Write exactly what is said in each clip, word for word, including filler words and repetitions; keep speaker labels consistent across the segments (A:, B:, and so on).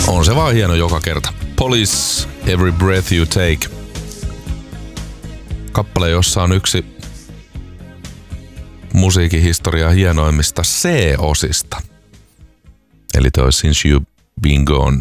A: On se vaan hieno joka kerta. Police, Every Breath You Take. Kappale, jossa on yksi musiikin historiaa hienoimmista C-osista. Eli toi Since You've Been Gone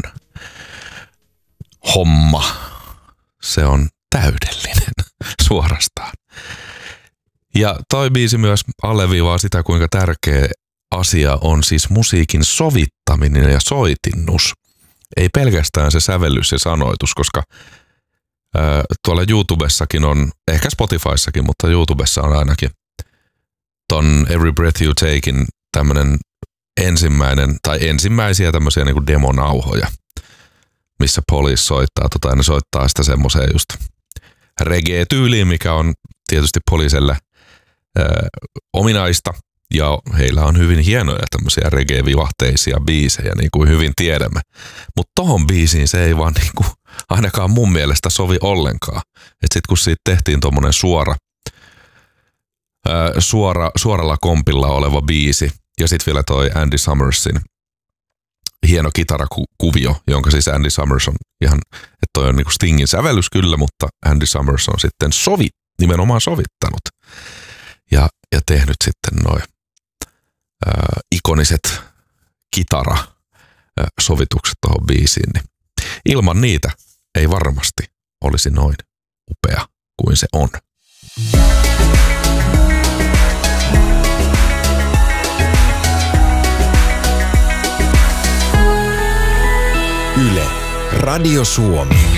A: homma. Se on täydellinen suorastaan. Ja toi biisi myös alleviivaa sitä, kuinka tärkeä asia on siis musiikin sovittaminen ja soitinnus. Ei pelkästään se sävellys ja sanoitus, koska ää, tuolla YouTubessakin on, ehkä Spotifyssakin, mutta YouTubessa on ainakin ton Every Breath You Takein tämmönen ensimmäinen, tai ensimmäisiä tämmöisiä niinku demonauhoja, missä Police soittaa, tota, ja ne soittaa sitä semmoiseen just reggae-tyyliin, mikä on tietysti Policelle ää, ominaista, ja heillä on hyvin hienoja tämmöisiä reggae-vivahteisia biisejä, niin kuin hyvin tiedämme. Mutta tohon biisiin se ei vaan niin kuin, ainakaan mun mielestä sovi ollenkaan. Että sit kun siitä tehtiin tommonen suora, ää, suora, suoralla kompilla oleva biisi, ja sit vielä toi Andy Summersin hieno kitarakuvio, jonka siis Andy Summers on ihan, että toi on niin kuin Stingin sävellys kyllä, mutta Andy Summers on sitten sovi, nimenomaan sovittanut. Ja, ja tehnyt sitten noin Äh, ikoniset kitarasovitukset tuohon biisiin, niin ilman niitä ei varmasti olisi noin upea kuin se on.
B: Yle, Radio Suomi.